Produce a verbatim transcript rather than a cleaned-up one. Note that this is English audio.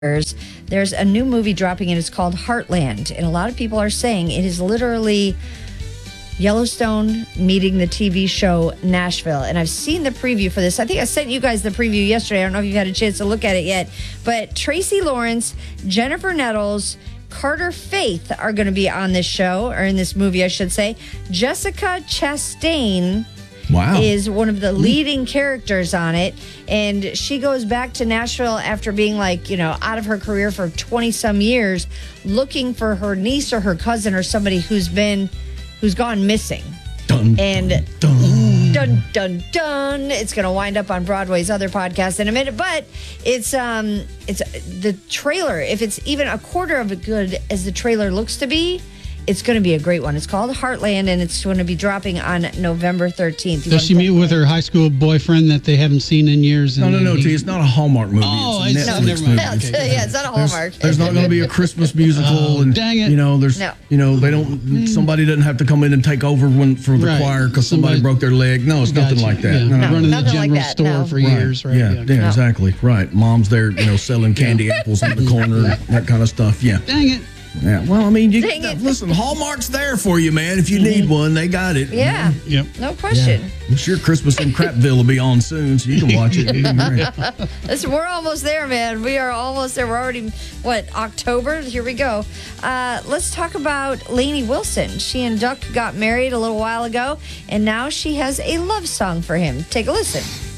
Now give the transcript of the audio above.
There's a new movie dropping and it's called Heartland. And a lot of people are saying it is literally Yellowstone meeting the T V show Nashville. And I've seen the preview for this. I think I sent you guys the preview yesterday. I don't know if you've had a chance to look at it yet. But Tracy Lawrence, Jennifer Nettles, Carter Faith are going to be on this show, or in this movie, I should say. Jessica Chastain Wow. is one of the leading characters on it. And she goes back to Nashville after being like, you know, out of her career for twenty some years, looking for her niece or her cousin or somebody who's been, who's gone missing. Dun, And dun. dun, dun, dun. It's going to wind up on Broadway's other podcast in a minute. But it's, um, it's the trailer. If it's even a quarter of as good as the trailer looks to be, it's going to be a great one. It's called Heartland, and it's going to be dropping on November thirteenth. You Does she meet with her high school boyfriend that they haven't seen in years? No, and no, no, he- T. It's not a Hallmark movie. Oh, it's a it's- Netflix never movie. mind. No, it's- yeah, it's not a Hallmark. There's, there's not going to be a Christmas musical, Oh, and dang it. you know, there's, No. you know, they don't. Somebody doesn't have to come in and take over when for the Right. choir because somebody, Somebody- broke their leg. No, it's nothing Gotcha. like that. Yeah. No, no, Running no. the Nothing like general that, store no. for Right. years, right? Yeah, yeah, No. exactly. Right. Mom's there, you know, selling candy apples in the corner, that kind of stuff. Yeah. Dang it. Yeah. Well, I mean, you Dang it. listen. Hallmark's there for you, man. If you need one, they got it. Yeah, Yep. no question. I'm sure Christmas in Crapville will be on soon, so you can watch it. It'll be great. Listen, we're almost there, man. We are almost there. We're already, what, October? Here we go. Uh, let's talk about Lainey Wilson. She and Duck got married a little while ago, and now she has a love song for him. Take a listen.